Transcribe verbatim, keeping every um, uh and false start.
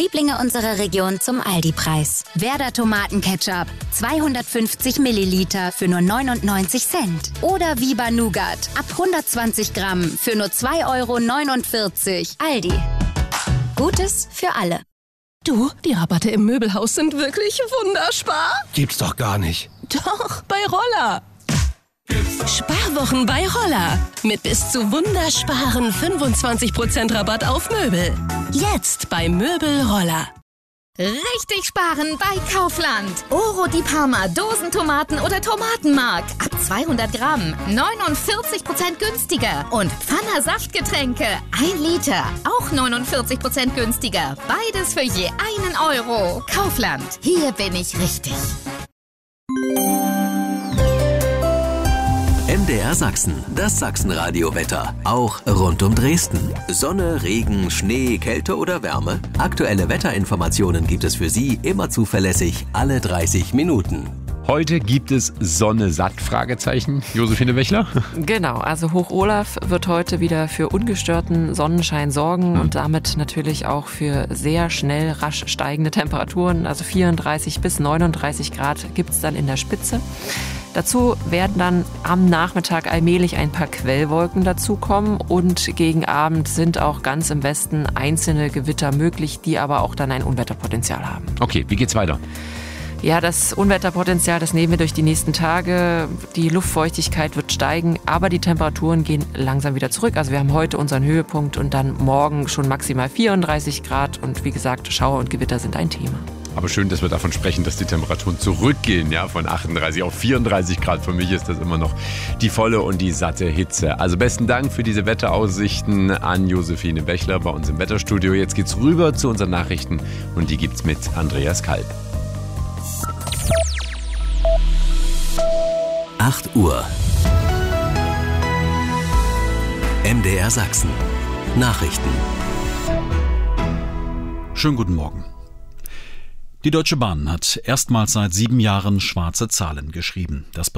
Lieblinge unserer Region zum Aldi-Preis. Werder Tomatenketchup, zweihundertfünfzig Milliliter für nur neunundneunzig Cent. Oder Viva Nougat, ab hundertzwanzig Gramm für nur zwei Euro neunundvierzig. Aldi. Gutes für alle. Du, die Rabatte im Möbelhaus sind wirklich wunderspar. Gibt's doch gar nicht. Doch, bei Roller. Sparwochen bei Roller. Mit bis zu wundersparen fünfundzwanzig Prozent Rabatt auf Möbel. Jetzt bei Möbel Roller. Richtig sparen bei Kaufland. Oro di Parma, Dosentomaten oder Tomatenmark. Ab zweihundert Gramm, neunundvierzig Prozent günstiger. Und Pfanner Saftgetränke, ein Liter, auch neunundvierzig Prozent günstiger. Beides für je einen Euro. Kaufland, hier bin ich richtig. M D R Sachsen, das Sachsenradio-Wetter. Auch rund um Dresden. Sonne, Regen, Schnee, Kälte oder Wärme. Aktuelle Wetterinformationen gibt es für Sie immer zuverlässig alle dreißig Minuten. Heute gibt es Sonne satt, Fragezeichen. Josephine Wechler? Genau, also Hoch Olaf wird heute wieder für ungestörten Sonnenschein sorgen mhm. und damit natürlich auch für sehr schnell rasch steigende Temperaturen. Also vierunddreißig bis neununddreißig Grad gibt es dann in der Spitze. Dazu werden dann am Nachmittag allmählich ein paar Quellwolken dazukommen und gegen Abend sind auch ganz im Westen einzelne Gewitter möglich, die aber auch dann ein Unwetterpotenzial haben. Okay, wie geht's weiter? Ja, das Unwetterpotenzial, das nehmen wir durch die nächsten Tage. Die Luftfeuchtigkeit wird steigen, aber die Temperaturen gehen langsam wieder zurück. Also wir haben heute unseren Höhepunkt und dann morgen schon maximal vierunddreißig Grad. Und wie gesagt, Schauer und Gewitter sind ein Thema. Aber schön, dass wir davon sprechen, dass die Temperaturen zurückgehen, ja, von achtunddreißig auf vierunddreißig Grad. Für mich ist das immer noch die volle und die satte Hitze. Also besten Dank für diese Wetteraussichten an Josephine Wechler bei uns im Wetterstudio. Jetzt geht's rüber zu unseren Nachrichten und die gibt's mit Andreas Kalb. acht Uhr. M D R Sachsen. Nachrichten. Schönen guten Morgen. Die Deutsche Bahn hat erstmals seit sieben Jahren schwarze Zahlen geschrieben. Das